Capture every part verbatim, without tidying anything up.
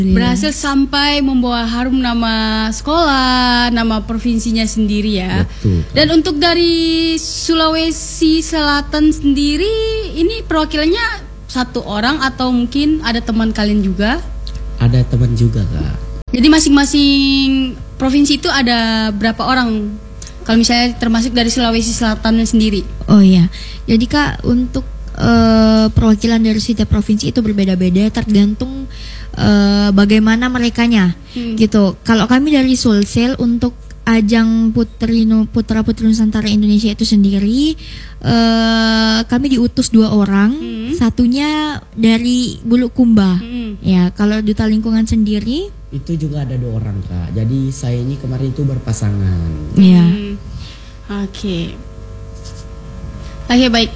Berhasil sampai membawa harum nama sekolah, nama provinsinya sendiri ya. Betul, Kak. Dan untuk dari Sulawesi Selatan sendiri, ini perwakilannya satu orang atau mungkin ada teman kalian juga? Ada teman juga, Kak. Jadi masing-masing provinsi itu ada berapa orang? Kalau misalnya termasuk dari Sulawesi Selatan sendiri. Oh iya, jadi Kak untuk uh, perwakilan dari setiap provinsi itu berbeda-beda tergantung uh, bagaimana merekanya, hmm. gitu. Kalau kami dari Sulsel untuk ajang Putri Putra Putri Nusantara Indonesia itu sendiri, uh, kami diutus dua orang, hmm. satunya dari Bulukumba. Hmm. Ya, kalau duta lingkungan sendiri itu juga ada dua orang, Kak. Jadi saya ini kemarin itu berpasangan. Iya. Hmm. Oke. Okay. Oke, okay, baik.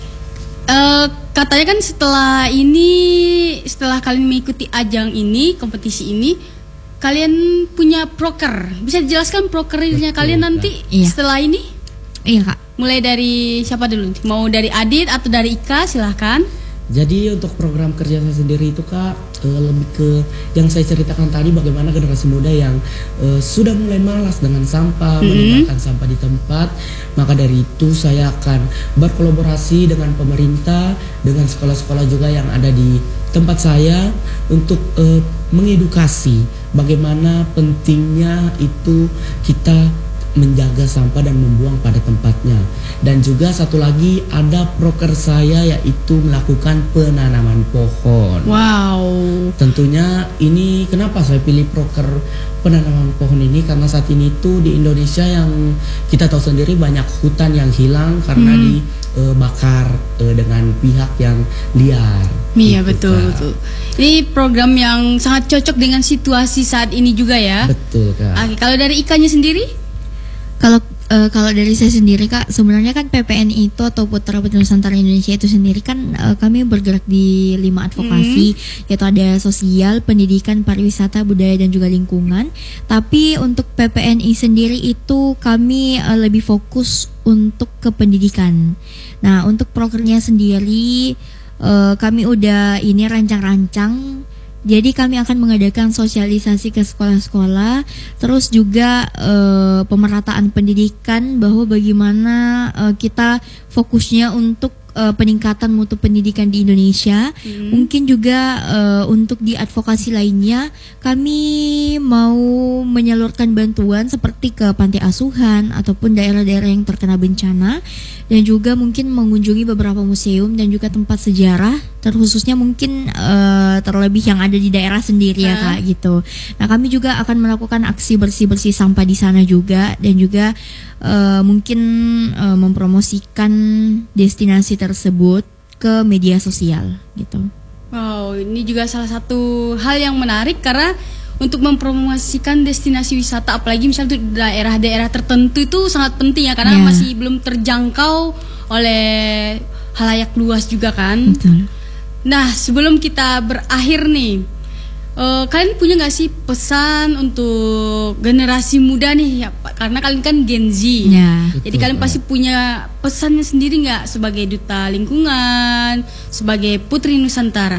Uh, katanya kan setelah ini, setelah kalian mengikuti ajang ini, kompetisi ini, kalian punya proker. Bisa dijelaskan prokernya kalian nanti iya. setelah ini? Iya, Kak. Mulai dari siapa dulu? Mau dari Adit atau dari Ika? Silahkan. Jadi untuk program kerja saya sendiri itu, Kak, uh, lebih ke yang saya ceritakan tadi, bagaimana generasi muda yang uh, sudah mulai malas dengan sampah, mm-hmm. meninggalkan sampah di tempat. Maka dari itu saya akan berkolaborasi dengan pemerintah, dengan sekolah-sekolah juga yang ada di tempat saya untuk uh, mengedukasi bagaimana pentingnya itu kita menjaga sampah dan membuang pada tempatnya. Dan juga satu lagi ada proker saya, yaitu melakukan penanaman pohon. Wow. Tentunya ini kenapa saya pilih proker penanaman pohon ini, karena saat ini tuh di Indonesia yang kita tahu sendiri banyak hutan yang hilang karena hmm. dibakar uh, dengan pihak yang liar. Iya, gitu, betul, Kak. betul. Ini program yang sangat cocok dengan situasi saat ini juga ya. Betul, Kak. Oke, kalau dari Ikanya sendiri? Kalau uh, kalau dari saya sendiri, Kak, sebenarnya kan P P N I itu atau Putra Putri Nusantara Indonesia itu sendiri kan uh, kami bergerak di lima advokasi, mm. yaitu ada sosial, pendidikan, pariwisata, budaya dan juga lingkungan. Tapi untuk P P N I sendiri itu kami uh, lebih fokus untuk ke pendidikan. Nah, untuk prokernya sendiri uh, kami udah ini rancang-rancang. Jadi kami akan mengadakan sosialisasi ke sekolah-sekolah, terus juga uh, pemerataan pendidikan bahwa bagaimana uh, kita fokusnya untuk uh, peningkatan mutu pendidikan di Indonesia. Hmm. Mungkin juga uh, untuk di advokasi lainnya kami mau menyalurkan bantuan seperti ke panti asuhan ataupun daerah-daerah yang terkena bencana, dan juga mungkin mengunjungi beberapa museum dan juga tempat sejarah, terkhususnya mungkin uh, terlebih yang ada di daerah sendiri ya, Kak, gitu. Nah, kami juga akan melakukan aksi bersih-bersih sampah di sana juga, dan juga uh, mungkin uh, mempromosikan destinasi tersebut ke media sosial gitu. Wow, ini juga salah satu hal yang menarik karena untuk mempromosikan destinasi wisata, apalagi misalnya untuk daerah-daerah tertentu itu sangat penting ya, karena yeah. masih belum terjangkau oleh halayak luas juga kan. Betul. Nah, sebelum kita berakhir nih, uh, kalian punya nggak sih pesan untuk generasi muda nih ya, Pak? Karena kalian kan Gen Z, yeah. jadi Betul, kalian Pak. pasti punya pesannya sendiri nggak sebagai duta lingkungan, sebagai Putri Nusantara?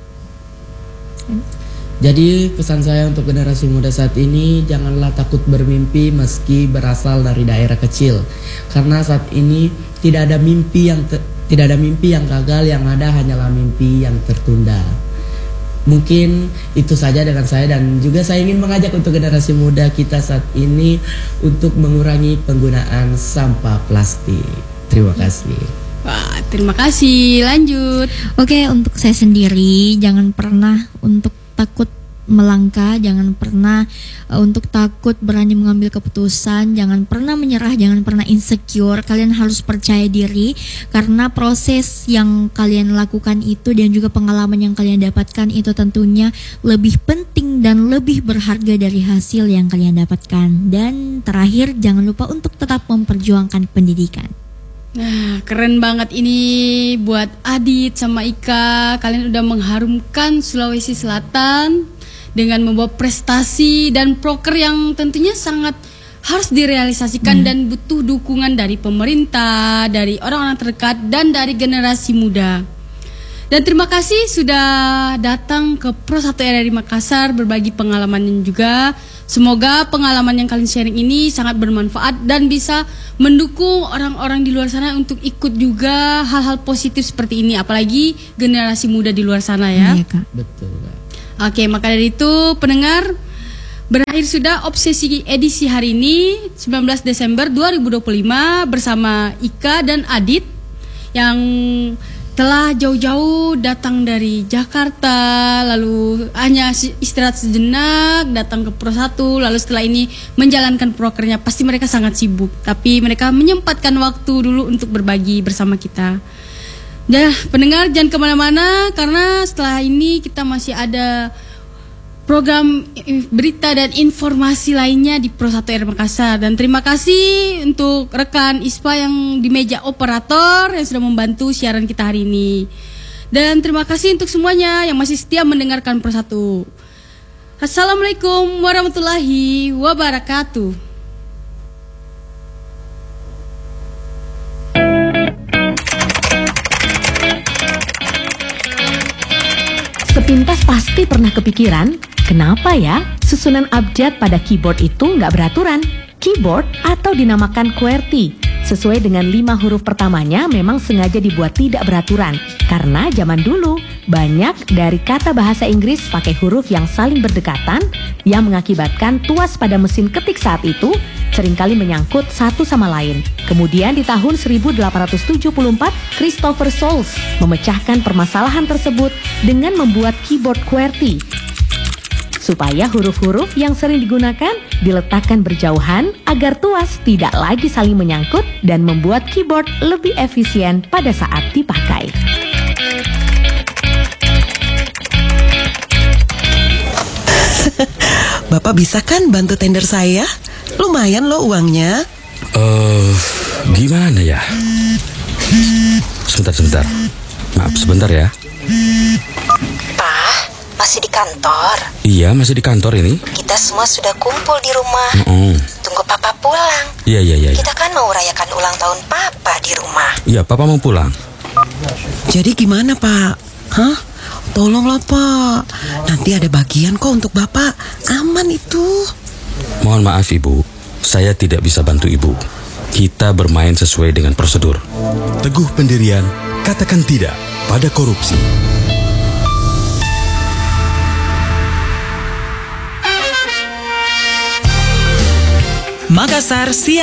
Jadi pesan saya untuk generasi muda saat ini, janganlah takut bermimpi meski berasal dari daerah kecil. Karena saat ini tidak ada mimpi yang te- tidak ada mimpi yang gagal, yang ada hanyalah mimpi yang tertunda. Mungkin itu saja dengan saya, dan juga saya ingin mengajak untuk generasi muda kita saat ini untuk mengurangi penggunaan sampah plastik. Terima kasih. Wah, terima kasih. Lanjut. Oke, untuk saya sendiri jangan pernah untuk takut melangkah, jangan pernah uh, untuk takut berani mengambil keputusan, jangan pernah menyerah, jangan pernah insecure. Kalian harus percaya diri, karena proses yang kalian lakukan itu dan juga pengalaman yang kalian dapatkan itu tentunya lebih penting dan lebih berharga dari hasil yang kalian dapatkan. Dan terakhir, jangan lupa untuk tetap memperjuangkan pendidikan. Nah, keren banget ini buat Adit sama Ika. Kalian udah mengharumkan Sulawesi Selatan dengan membawa prestasi dan proker yang tentunya sangat harus direalisasikan, hmm. dan butuh dukungan dari pemerintah, dari orang-orang terdekat, dan dari generasi muda. Dan terima kasih sudah datang ke Pro satu R R I Makassar berbagi pengalamannya juga. Semoga pengalaman yang kalian sharing ini sangat bermanfaat dan bisa mendukung orang-orang di luar sana untuk ikut juga hal-hal positif seperti ini, apalagi generasi muda di luar sana ya. Iya, Kak. Betul, Kak. Oke, maka dari itu pendengar, berakhir sudah obsesi edisi hari ini sembilan belas Desember dua ribu dua puluh lima bersama Ika dan Adit yang telah jauh-jauh datang dari Jakarta, lalu hanya istirahat sejenak, datang ke Pro satu, lalu setelah ini menjalankan prokernya. Pasti mereka sangat sibuk, tapi mereka menyempatkan waktu dulu untuk berbagi bersama kita. Nah, pendengar jangan kemana-mana, karena setelah ini kita masih ada program berita dan informasi lainnya di Pro satu R Makassar. Dan terima kasih untuk rekan Ispa yang di meja operator yang sudah membantu siaran kita hari ini. Dan terima kasih untuk semuanya yang masih setia mendengarkan Pro satu. Assalamualaikum warahmatullahi wabarakatuh. Sepintas pasti pernah kepikiran, kenapa ya susunan abjad pada keyboard itu nggak beraturan? Keyboard atau dinamakan QWERTY, sesuai dengan lima huruf pertamanya memang sengaja dibuat tidak beraturan. Karena zaman dulu, banyak dari kata bahasa Inggris pakai huruf yang saling berdekatan, yang mengakibatkan tuas pada mesin ketik saat itu seringkali menyangkut satu sama lain. Kemudian di tahun seribu delapan ratus tujuh puluh empat, Christopher Soles memecahkan permasalahan tersebut dengan membuat keyboard QWERTY. Supaya huruf-huruf yang sering digunakan diletakkan berjauhan agar tuas tidak lagi saling menyangkut dan membuat keyboard lebih efisien pada saat dipakai. Bapak bisa kan bantu tender saya? Lumayan loh uangnya. Eh, uh, gimana ya? Sebentar, sebentar. Maaf, sebentar ya. Pak, masih di kantor? Iya, masih di kantor ini. Kita semua sudah kumpul di rumah. Uh-uh. Tunggu Papa pulang. Iya, iya, iya. Kita kan mau rayakan ulang tahun Papa di rumah. Iya, Papa mau pulang. Jadi gimana, Pak? Hah? Tolonglah, Pak. Nanti ada bagian kok untuk Bapak. Aman itu. Mohon maaf, Ibu. Saya tidak bisa bantu Ibu. Kita bermain sesuai dengan prosedur. Teguh pendirian, katakan tidak pada korupsi. Makassar, siang.